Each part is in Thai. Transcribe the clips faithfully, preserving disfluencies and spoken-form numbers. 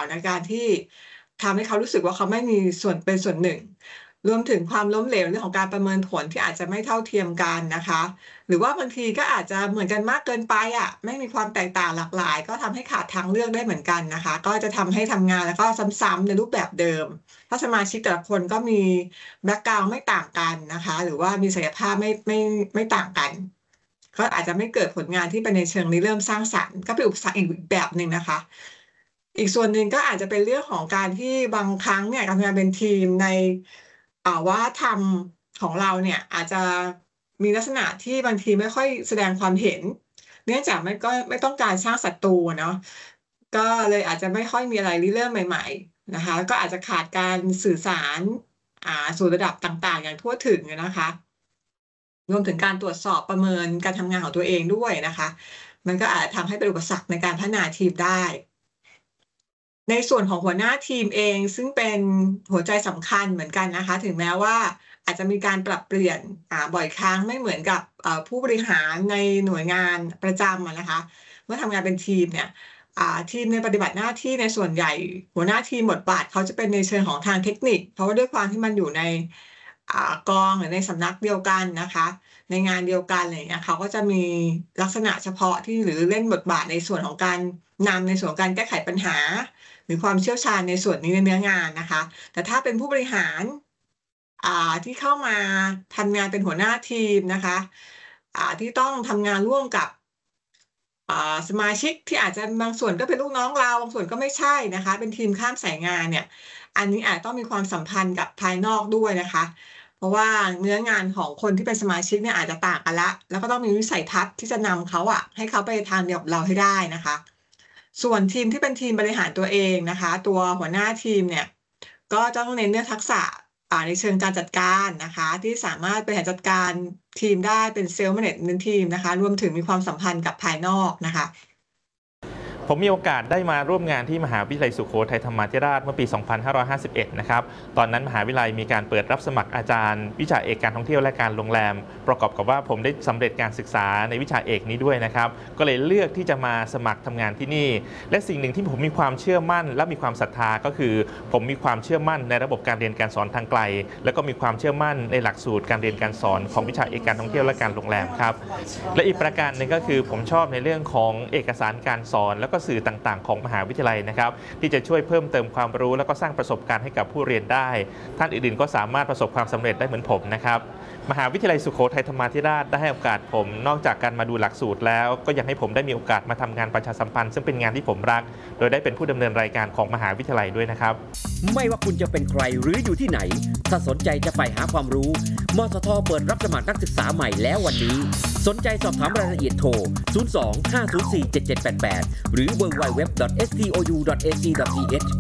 ในการที่ทำให้เขารู้สึกว่าเขาไม่มีส่วนเป็นส่วนหนึ่งรวมถึงความล้มเหลวเรื่องของการประเมินผลที่อาจจะไม่เท่าเทียมกันนะคะหรือว่าบางทีก็อาจจะเหมือนกันมากเกินไปอะไม่มีความแตกต่างหลากหลายก็ทำให้ขาดทางเลือกได้เหมือนกันนะคะก็จะทำให้ทำงานแล้วก็ซ้ำๆในรูปแบบเดิมเพราะสมาชิกแต่ละคนก็มีแบ็กกราวนด์ไม่ต่างกันนะคะหรือว่ามีศักยภาพไม่ไม่ไม่ต่างกันก็อาจจะไม่เกิดผลงานที่เป็นในเชิงริเริ่มสร้างสรรค์ก็เป็นอุปสรรคอีกแบบหนึ่งนะคะอีกส่วนหนึ่งก็อาจจะเป็นเรื่องของการที่บางครั้งเนี่ยการทำงานเป็นทีมในอ่าวัฒนธรรมของเราเนี่ยอาจจะมีลักษณะที่บางทีไม่ค่อยแสดงความเห็นเนื่องจากไม่ก็ไม่ต้องการสร้างศัตรูอะเนาะก็เลยอาจจะไม่ค่อยมีอะไรริเริ่มใหม่ๆนะคะก็อาจจะขาดการสื่อสารอ่าสู่ระดับต่างๆอย่างทั่วถึงอะนะคะรวมถึงการตรวจสอบประเมินการทำงานของตัวเองด้วยนะคะมันก็อาจจะทำให้เป็นอุปสรรคในการพัฒนาทีมได้ ในส่วนของหัวหน้าทีมเองซึ่งเป็นหัวใจสำคัญเหมือนกันนะคะถึงแม้ว่าอาจจะมีการปรับเปลี่ยนอ่าบ่อยครั้งไม่เหมือนกับเอ่อผู้บริหารในหน่วยงานประจำอะนะคะเมื่อทำงานเป็นทีมเนี่ยอ่าทีมในปฏิบัติหน้าที่ในส่วนใหญ่หัวหน้าทีมบทบาทเขาจะเป็นในเชิงของทางเทคนิคเพราะว่าด้วยความที่มันอยู่ในอ่ากองหรือในสำนักเดียวกันนะคะในงานเดียวกันอะไรอย่างเงี้ยเขาก็จะมีลักษณะเฉพาะที่หรือเล่นบทบาทในส่วนของการนำในส่วนของการแก้ไขปัญหา หรือความเชี่ยวชาญในส่วนนี้ในเนื้องานนะคะแต่ถ้าเป็นผู้บริหารอ่าที่เข้ามาทำงานเป็นหัวหน้าทีมนะคะอ่าที่ต้องทำงานร่วมกับอ่าสมาชิกที่อาจจะบางส่วนก็เป็นลูกน้องเราบางส่วนก็ไม่ใช่นะคะเป็นทีมข้ามสายงานเนี่ยอันนี้อาจต้องมีความสัมพันธ์กับภายนอกด้วยนะคะเพราะว่าเนื้องานของคนที่เป็นสมาชิกเนี่ยอาจจะต่างกันแล้วแล้วก็ต้องมีวิสัยทัศน์ที่จะนำเขาอะให้เขาไปทางเดียวกับเราให้ได้นะคะ ส่วนทีมที่เป็นทีมบริหารตัวเองนะคะตัวหัวหน้าทีมเนี่ยก็ต้องเน้นเรื่องทักษะอ่าในเชิงการจัดการนะคะที่สามารถบริหารจัดการทีมได้เป็น Self Management ทีมนะคะรวมถึงมีความสัมพันธ์กับภายนอกนะคะผมมีโอกาสได้มาร่วมงานที่มหาวิทยาลัยสุโขทัยธรรมาธิราชเมื่อปี สองพันห้าร้อยห้าสิบเอ็ด นะครับ ตอนนั้นมหาวิทยาลัยมีการเปิดรับสมัครอาจารย์วิชาเอกการท่องเที่ยวและการโรงแรม ประกอบกับว่าผมได้สำเร็จการศึกษาในวิชาเอกนี้ด้วยนะครับ ก็เลยเลือกที่จะมาสมัครทำงานที่นี่ และสิ่งหนึ่งที่ผมมีความเชื่อมั่นและมีความศรัทธาก็คือ ผมมีความเชื่อมั่นในระบบการเรียนการสอนทางไกล แล้วก็มีความเชื่อมั่นในหลักสูตรการเรียนการสอนของวิชาเอกการท่องเที่ยวและการโรงแรมครับ และอีกประการหนึ่งก็คือผมชอบในเรื่องของเอกสารการสอนแล้วก็สื่อต่างๆของมหาวิทยาลัยนะครับที่จะช่วยเพิ่มเติมความรู้แล้วก็สร้างประสบการณ์ให้กับผู้เรียนได้ท่านอื่นๆก็สามารถประสบความสำเร็จได้เหมือนผมนะครับมหาวิทยาลัยสุโขทัยธรรมาธิราชได้ให้โอกาสผมนอกจากการมาดูหลักสูตรแล้วก็ยังให้ผมได้มีโอกาสมาทำงานประชาสัมพันธ์ซึ่งเป็นงานที่ผมรักโดยได้เป็นผู้ดำเนินรายการของมหาวิทยาลัยด้วยนะครับไม่ว่าคุณจะเป็นใครหรืออยู่ที่ไหนถ้าสนใจจะไปหาความรู้มสทเปิดรับสมัครนักศึกษาใหม่แล้ววันนี้สนใจสอบถามรายละเอียดโทร ศูนย์ สอง ห้า ศูนย์ สี่ เจ็ด เจ็ด แปด แปด หรือ ดับเบิลยู ดับเบิลยู ดับเบิลยู ดอท เอส ที โอ ยู ดอท เอ ซี ดอท ที เอช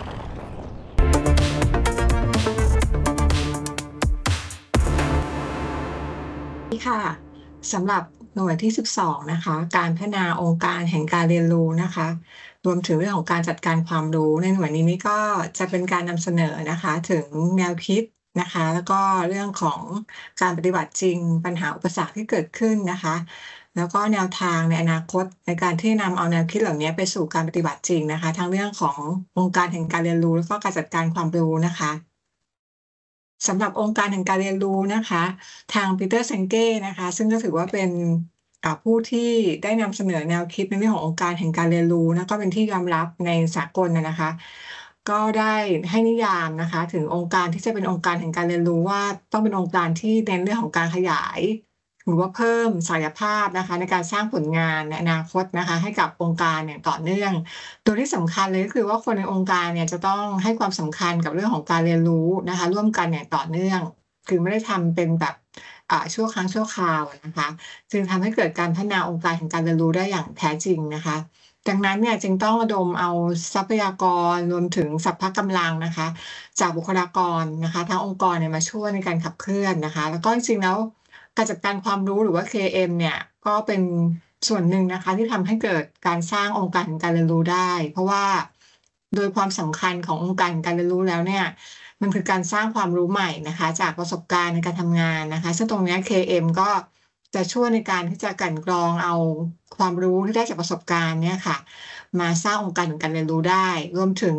นี่ค่ะสำหรับหน่วยที่สิบสองนะคะการพัฒนาองค์การแห่งการเรียนรู้นะคะรวมถึงเรื่องของการจัดการความรู้ในหน่วยนี้นี่ก็จะเป็นการนำเสนอนะคะถึงแนวคิดนะคะแล้วก็เรื่องของการปฏิบัติจริงปัญหาอุปสรรคที่เกิดขึ้นนะคะแล้วก็แนวทางในอนาคตในการที่นำเอาแนวคิดเหล่านี้ไปสู่การปฏิบัติจริงนะคะทั้งเรื่องขององค์การแห่งการเรียนรู้แล้วก็การจัดการความรู้นะคะสำหรับองค์การแห่งการเรียนรู้นะคะทางปีเตอร์เซงเก้นะคะซึ่งก็ถือว่าเป็นผู้ที่ได้นำเสนอแนวคิดในเรื่องขององค์การแห่งการเรียนรู้และก็เป็นที่ยอมรับในสากลนะคะก็ได้ให้นิยามนะคะถึงองค์การที่จะเป็นองค์การแห่งการเรียนรู้ว่าต้องเป็นองค์การที่เน้นเรื่องของการขยายหรือว่าเพิ่มศักยภาพนะคะในการสร้างผลงานในอนาคตนะคะให้กับองค์การอย่างต่อเนื่องตัวที่สำคัญเลยก็คือว่าคนในองค์การเนี่ยจะต้องให้ความสำคัญกับเรื่องของการเรียนรู้นะคะร่วมกันอย่างต่อเนื่องคือไม่ได้ทำเป็นแบบชั่วครั้งชั่วคราวนะคะจึงทำให้เกิดการพัฒนาองค์การแห่งการเรียนรู้ได้อย่างแท้จริงนะคะดังนั้นเนี่ยจึงต้องระดมเอาทรัพยากรรวมถึงสรรพกำลังนะคะจากบุคลากรนะคะทั้งองค์กรเนี่ยมาช่วยในการขับเคลื่อนนะคะแล้วก็จริงๆแล้วการจัดการความรู้หรือว่า เค เอ็ม เนี่ยก็เป็นส่วนหนึ่งนะคะที่ทำให้เกิดการสร้างองค์การแห่งการเรียนรู้ได้เพราะว่าโดยความสำคัญขององค์การแห่งการเรียนรู้แล้วเนี่ยมันคือการสร้างความรู้ใหม่นะคะจากประสบการณ์ในการทำงานนะคะซึ่งตรงนี้ เค เอ็ม ก็จะช่วยในการที่จะกลั่นกรองเอาความรู้ที่ได้จากประสบการณ์เนี่ยค่ะมาสร้างองค์การแห่งการเรียนรู้ได้รวมถึง